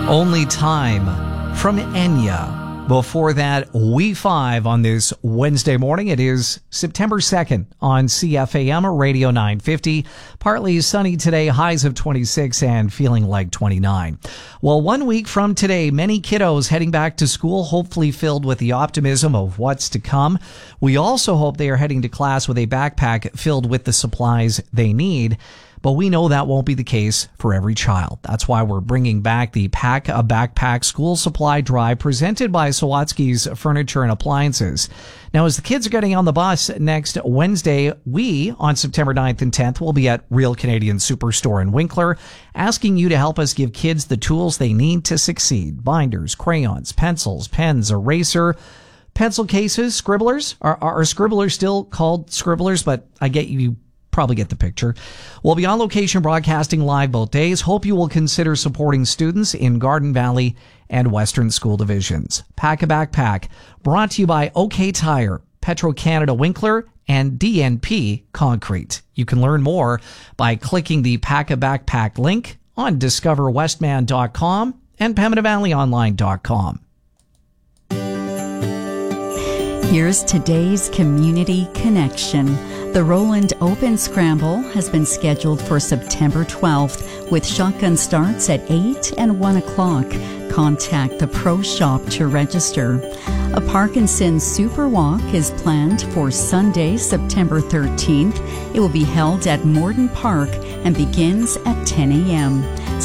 Only Time from Enya. Before that, We5 on this Wednesday morning. It is September 2nd on CFAM Radio 950. Partly sunny today, highs of 26 and feeling like 29. Well, 1 week from today, many kiddos heading back to school, hopefully filled with the optimism of what's to come. We also hope they are heading to class with a backpack filled with the supplies they need. But we know that won't be the case for every child. That's why we're bringing back the Pack a Backpack School Supply Drive presented by Sawatsky's Furniture and Appliances. Now, as the kids are getting on the bus next Wednesday, we, on September 9th and 10th, will be at Real Canadian Superstore in Winkler, asking you to help us give kids the tools they need to succeed. Binders, crayons, pencils, pens, eraser, pencil cases, scribblers. Are scribblers still called scribblers? But I get you probably get the picture. We'll be on location broadcasting live both days. Hope you will consider supporting students in Garden Valley and Western School Divisions. Pack a Backpack, brought to you by OK Tire, Petro-Canada Winkler, and DNP Concrete. You can learn more by clicking the Pack a Backpack link on discoverwestman.com and PemmineValleyOnline.com. Here's today's Community Connection. The Roland Open Scramble has been scheduled for September 12th with shotgun starts at 8 and 1 o'clock. Contact the Pro Shop to register. A Parkinson's Super Walk is planned for Sunday, September 13th. It will be held at Morden Park and begins at 10 a.m.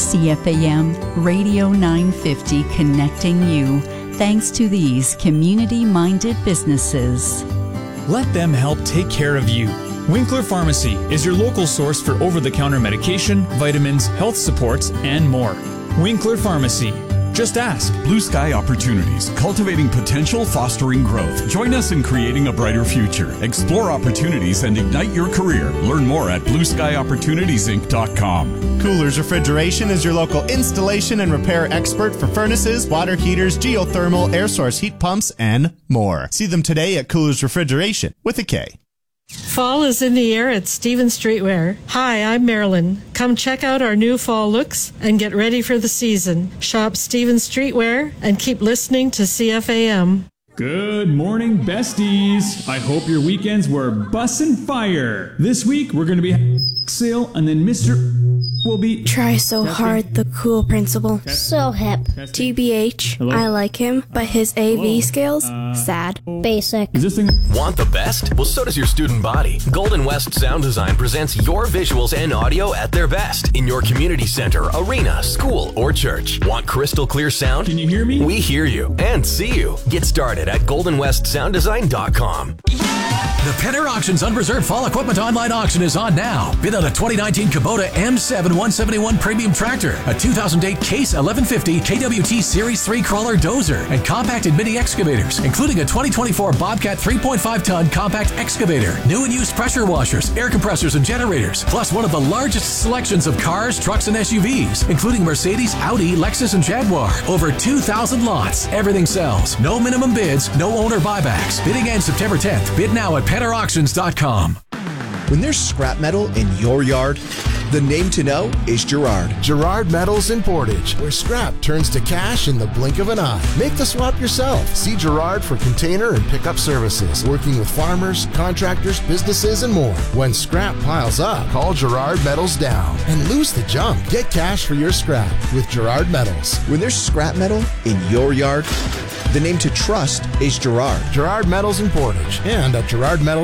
CFAM Radio 950 connecting you. Thanks to these community-minded businesses. Let them help take care of you. Winkler Pharmacy is your local source for over-the-counter medication, vitamins, health supports, and more. Winkler Pharmacy. Just ask. Blue Sky Opportunities, cultivating potential, fostering growth. Join us in creating a brighter future. Explore opportunities and ignite your career. Learn more at BlueSkyOpportunitiesInc.com. Coolers Refrigeration is your local installation and repair expert for furnaces, water heaters, geothermal, air source heat pumps, and more. See them today at Coolers Refrigeration with a K. Fall is in the air at Stevens Streetwear. Hi, I'm Marilyn. Come check out our new fall looks and get ready for the season. Shop Stevens Streetwear and keep listening to CFAM. Good morning, besties. I hope your weekends were bussin' fire. This week, we're going to be sale, and then Mr. will be... Try so hard, the cool principal. So hip. TBH, Hello? I like him, but his AV skills, sad. Basic. Is this thing... Want the best? Well, so does your student body. Golden West Sound Design presents your visuals and audio at their best in your community center, arena, school, or church. Want crystal clear sound? Can you hear me? We hear you and see you. Get started at goldenwestsounddesign.com. The Penner Auctions Unreserved Fall Equipment Online Auction is on now. Bid on a 2019 Kubota M7 171 Premium Tractor, a 2008 Case 1150 KWT Series 3 Crawler Dozer, and compacted mini excavators, including a 2024 Bobcat 3.5-ton compact excavator, new and used pressure washers, air compressors, and generators, plus one of the largest selections of cars, trucks, and SUVs, including Mercedes, Audi, Lexus, and Jaguar. Over 2,000 lots. Everything sells. No minimum bids, no owner buybacks. Bidding ends September 10th. Bid now at PennerAuctions.com. When there's scrap metal in your yard, the name to know is Girard. Girard Metals in Portage, where scrap turns to cash in the blink of an eye. Make the swap yourself. See Girard for container and pickup services, working with farmers, contractors, businesses, and more. When scrap piles up, call Girard Metals down and lose the junk. Get cash for your scrap with Girard Metals. When there's scrap metal in your yard, the name to trust is Girard. Girard Metals in Portage and at Girard Metals.